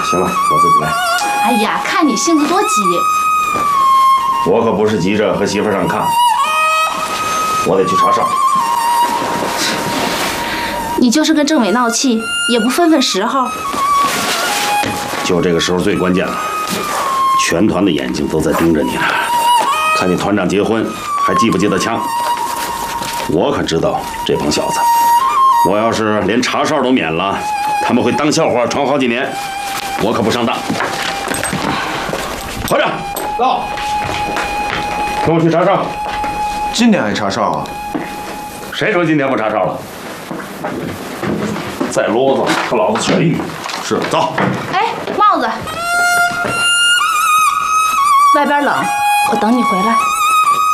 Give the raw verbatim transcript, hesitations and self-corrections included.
行了，我自己来。 哎呀，看你性子多急。 我可不是急着和媳妇上炕，我得去查哨。 你就是跟政委闹气，也不分分时候。 就这个时候最关键了，全团的眼睛都在盯着你呢，看你团长结婚还记不记得枪？我可知道这帮小子，我要是连查哨都免了，他们会当笑话闯好几年，我可不上当。团长，到，跟我去查哨。 今天还查哨啊？ 谁说今天不查哨了？再啰嗦，和老子全狱。是，走。 哎，帽子，外边冷，我等你回来。